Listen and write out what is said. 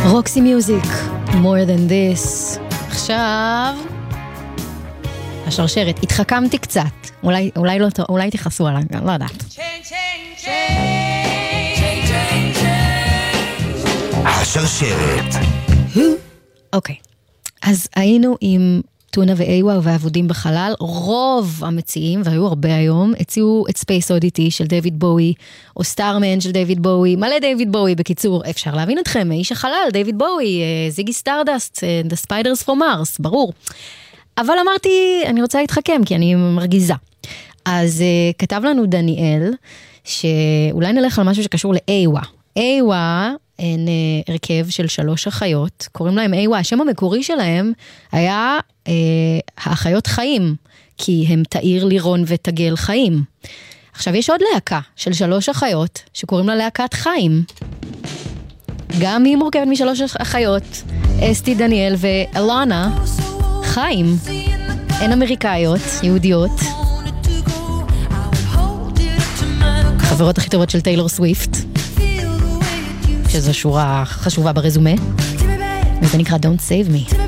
רוקסי מיוזיק, more than this. עכשיו השרשרת, התחכמתי קצת, אולי תכעסו עליי, לא יודעת. השרשרת. אוקיי, אז היינו עם טונה ואיווה ועבודים בחלל. רוב המציעים, והיו הרבה היום, הציעו את ספייס אודיטי של דיוויד בואי, או סטארמן של דיוויד בואי, מלא דיוויד בואי. בקיצור, אפשר להבין אתכם, איש החלל, דיוויד בואי, זיגי סטארדסט, The Spiders from Mars, ברור. אבל אמרתי, אני רוצה להתחכם, כי אני מרגיזה. אז כתב לנו דניאל, שאולי נלך על משהו שקשור לאיווה. איווה הן הרכב של 3 אחיות, קוראים להם איווה, השם המקורי שלהם היה האחיות חיים, כי הם תאיר, לירון ותגל חיים. עכשיו יש עוד להקה של 3 אחיות, שקוראים לה להקת חיים. גם היא מורכבת מ3 אחיות, אסתי, דניאל ואלנה חיים. הן אמריקאיות, יהודיות. חברות הכי טובות של טיילור סוויפט. שזו שורה חשובה ברזומה, וזה נקרא Don't Save Me.